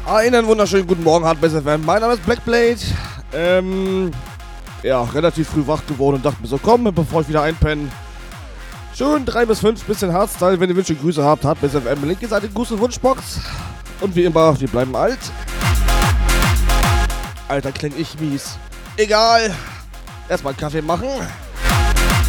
Einen wunderschönen guten Morgen, Hardbass FM. Mein Name ist Blackblade. Ja, relativ früh wach geworden und dachte mir so, komm, bevor ich wieder einpenne. Schön 3 bis 5, bisschen Hardstyle. Wenn ihr Wünsche, Grüße habt, Hardbass FM. Linke Seite, Gruß und Wunschbox. Und wie immer, wir bleiben alt. Alter, kling ich mies. Egal. Erstmal einen Kaffee machen.